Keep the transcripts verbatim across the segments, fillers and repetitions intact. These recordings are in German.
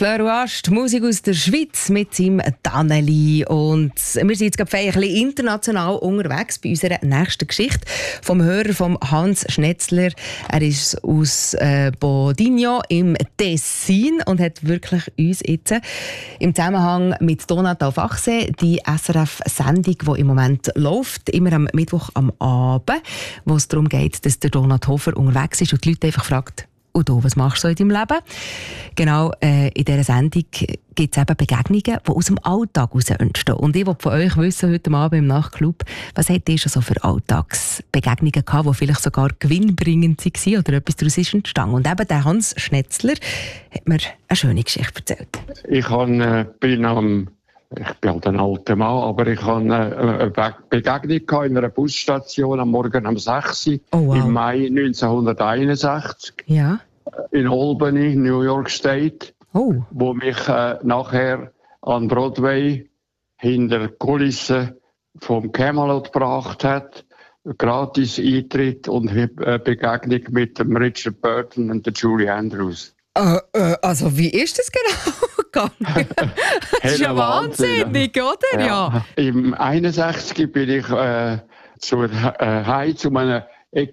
Fleur Rouage, die Musik aus der Schweiz mit seinem Danneli. Und wir sind jetzt gerade ein bisschen international unterwegs bei unserer nächsten Geschichte vom Hörer von Hans Schnetzler. Er ist aus äh, Bodigno im Tessin und hat wirklich uns jetzt im Zusammenhang mit Donat auf Achse die S R F-Sendung, die im Moment läuft, immer am Mittwoch am Abend, wo es darum geht, dass der Donat Hofer unterwegs ist und die Leute einfach fragt, Udo, was machst du so in deinem Leben? Genau, äh, in dieser Sendung gibt es eben Begegnungen, die aus dem Alltag heraus entstehen. Und ich wollte von euch wissen, heute Abend im Nachtclub, was habt ihr schon so für Alltagsbegegnungen gehabt, die vielleicht sogar gewinnbringend waren oder etwas daraus ist entstanden? Und eben der Hans Schnetzler hat mir eine schöne Geschichte erzählt. Ich han, äh, bin am, ich bin halt ein alter Mann, aber ich hatte äh, eine Begegnung in einer Busstation am Morgen um sechs Uhr oh, wow. im Mai neunzehnhunderteinundsechzig. Ja. In Albany, New York State, oh. wo mich äh, nachher an Broadway hinter der Kulisse vom Camelot gebracht hat. Gratis Eintritt und äh, Begegnung mit dem Richard Burton und der Julie Andrews. Uh, uh, also wie ist das genau gegangen? Das ist ja wahnsinnig, oder? Ja. Ja. Im einundsechzig bin ich äh, zur, äh, heim zu meinem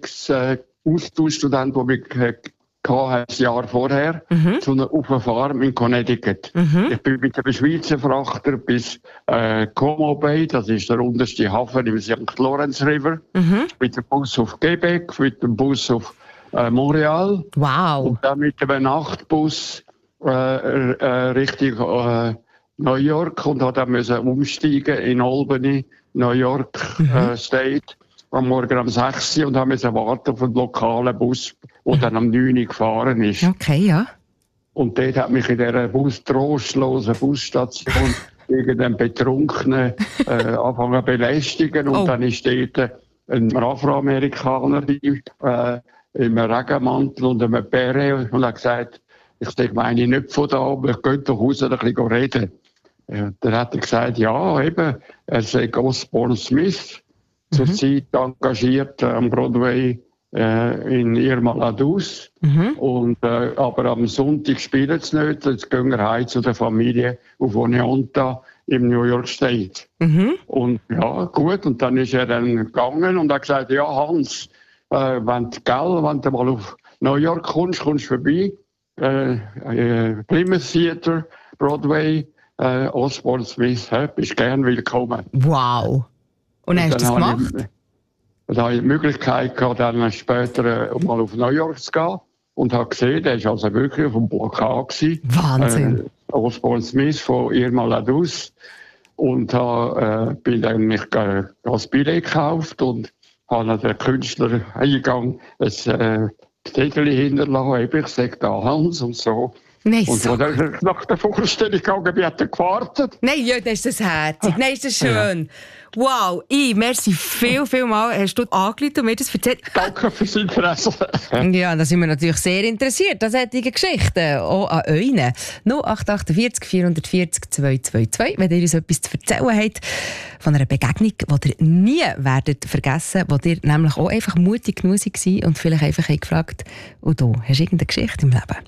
Ex-Austauschstudent, der mich äh, ein Jahr vorher, mhm. zu einer, auf einer Farm in Connecticut. Mhm. Ich bin mit einem Schweizer Frachter bis äh, Como Bay, das ist der unterste Hafen im Sankt Lawrence River, mhm. mit dem Bus auf Quebec, mit dem Bus auf äh, Montreal. Wow. Und dann mit einem Nachtbus äh, äh, Richtung äh, New York und hat dann müssen umsteigen in Albany, New York mhm. äh, State. Am Morgen um sechs Uhr und haben müssen warten auf einen lokalen Bus, der dann am neun Uhr gefahren ist. Okay, ja. Und dort hat mich in dieser Bus, trostlosen Busstation irgendein Betrunkenen äh, angefangen zu belästigen. Und oh. dann ist dort ein Afroamerikaner äh, im Regenmantel und einem Beret und hat gesagt, ich denke, meine nicht von da, aber ich gehe doch raus und ein bisschen reden. Ja, dann hat er gesagt, ja, eben, er sei Osborne Smith. Zurzeit mhm. engagiert äh, am Broadway äh, in Irma La Douce. Mhm. Und, äh, aber am Sonntag spielen sie nicht. Jetzt gehen wir heim zu der Familie auf Oneonta im New York State. Mhm. Und ja, gut. Und dann ist er dann gegangen und hat gesagt, ja Hans, äh, wenn du, gell, wenn du mal auf New York kommst, kommst du vorbei. Äh, äh, Plymouth Theater, Broadway, äh, Osborne Smith, äh, bist gern willkommen. Wow. Und dann hast du das gemacht? Ich, dann habe ich die Möglichkeit gehabt, dann später äh, mal auf New York zu gehen. Und habe gesehen, der war also wirklich auf dem Plakat gewesen. Wahnsinn. Äh, Osborne Smith von Irma La Douce. Und habe, äh, bin dann mich äh, das Billett gekauft und habe den Künstler Eingang ein äh, Zettel hinterlassen. Ich sage da Hans und so. Nein, und so als ich nach der Vorstellung gegangen bin, hat er gewartet. Nein, ja, das ist das herzig. Nein, ist das schön. Ja. Wow, ich, merci viel, viel mal. Hast du angerufen und mir das erzählt? Danke fürs Interesse. Ja, da sind wir natürlich sehr interessiert an solchen Geschichten. Auch an euren. null acht acht vier vier vier null zwei zwei zwei, wenn ihr uns etwas zu erzählen habt von einer Begegnung, die ihr nie werdet vergessen, wo ihr nämlich auch einfach mutig genug seid und vielleicht einfach gefragt habt, und du, hast du irgendeine Geschichte im Leben?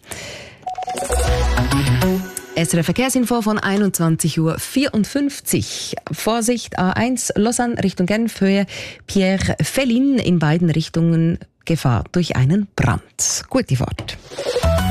S R F Verkehrsinfo von einundzwanzig Uhr vierundfünfzig. Vorsicht A eins, Lausanne Richtung Genf, Höhe Pierre Fellin, in beiden Richtungen Gefahr durch einen Brand. Gute Fahrt.